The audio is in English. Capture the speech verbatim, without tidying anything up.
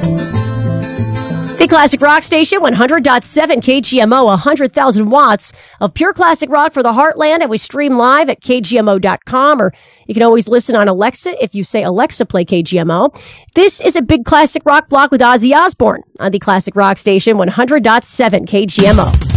The Classic Rock Station, one hundred point seven K G M O, one hundred thousand watts of pure classic rock for the heartland. And we stream live at K G M O dot com, or you can always listen on Alexa if you say, Alexa, play K G M O. This is a big classic rock block with Ozzy Osbourne on the Classic Rock Station, one hundred point seven K G M O.